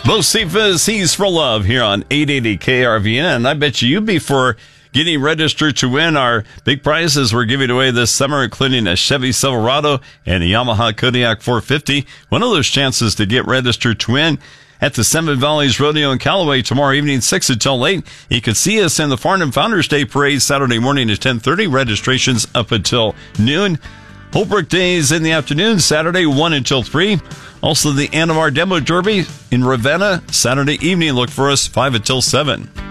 Bo Cephas, he's for love here on 880 KRVN. And I bet you'd be for getting registered to win our big prizes we're giving away this summer, including a Chevy Silverado and a Yamaha Kodiak 450. One of those chances to get registered to win at the Seven Valleys Rodeo in Callaway tomorrow evening, 6 until 8. You can see us in the Farnham Founders Day Parade Saturday morning at 10:30. Registrations up until noon. Holbrook Days in the afternoon, Saturday 1 until 3. Also the Anamar Demo Derby in Ravenna, Saturday evening. Look for us 5 until 7.